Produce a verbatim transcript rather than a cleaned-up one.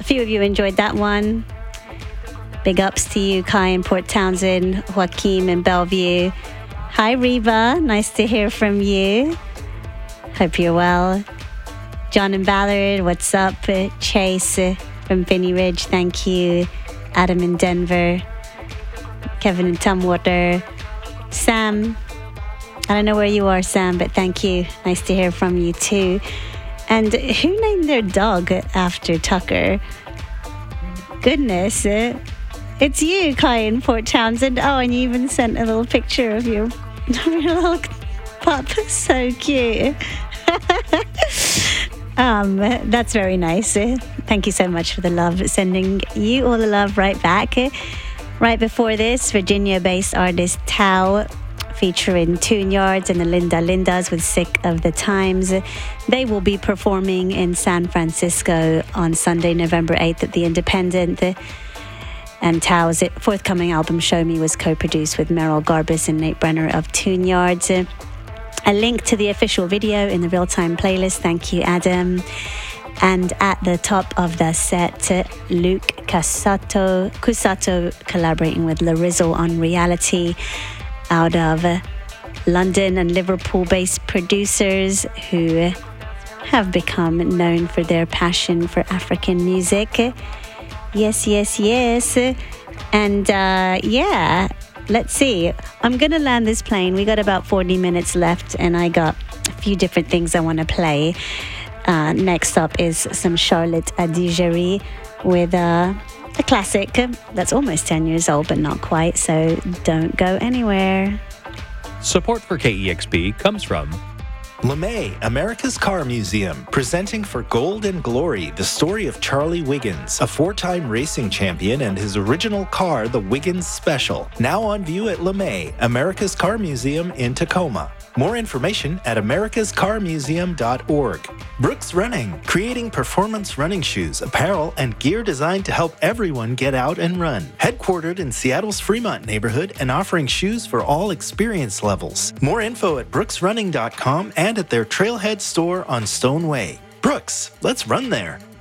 few of you enjoyed that one. Big ups to you, Kai in Port Townsend, Joaquim in Bellevue. Hi, Reba. Nice to hear from you. Hope you're well. John in Ballard, what's up? Chase from Finney Ridge, thank you. Adam in Denver. Kevin in Tumwater. Sam. I don't know where you are, Sam, but thank you. Nice to hear from you, too. And who named their dog after Tucker? Goodness. It's you, Kai in Port Townsend. Oh, and you even sent a little picture of your, your little pup. So cute. um, that's very nice. Thank you so much for the love. Sending you all the love right back. Right before this, Virginia-based artist Tao, featuring Tune Yards and the Linda Lindas with Sick of the Times. They will be performing in San Francisco on Sunday, November eighth at the Independent. And Tao's forthcoming album, Show Me, was co-produced with Meryl Garbus and Nate Brenner of Tune Yards. A link to the official video in the real-time playlist. Thank you, Adam. And at the top of the set, Luke Cusato, Cusato collaborating with Larizzle on Reality, out of London and Liverpool-based producers who have become known for their passion for African music. Yes, yes, yes. And uh, yeah, let's see. I'm going to land this plane. We got about forty minutes left, and I got a few different things I want to play. Uh, next up is some Charlotte Adigéry with uh, a classic that's almost ten years old, but not quite, so don't go anywhere. Support for K E X P comes from LeMay, America's Car Museum, presenting for Gold and Glory the story of Charlie Wiggins, a four-time racing champion, and his original car, the Wiggins Special. Now on view at LeMay, America's Car Museum in Tacoma. More information at americas car museum dot org. Brooks Running, creating performance running shoes, apparel, and gear designed to help everyone get out and run. Headquartered in Seattle's Fremont neighborhood and offering shoes for all experience levels. More info at brooks running dot com and at their Trailhead store on Stone Way. Brooks, let's run there.